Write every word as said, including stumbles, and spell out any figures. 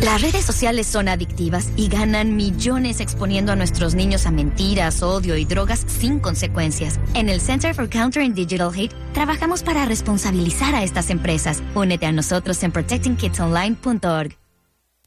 Las redes sociales son adictivas y ganan millones exponiendo a nuestros niños a mentiras, odio y drogas sin consecuencias. En el Center for Countering Digital Hate trabajamos para responsabilizar a estas empresas. Únete a nosotros en protecting kids online punto org.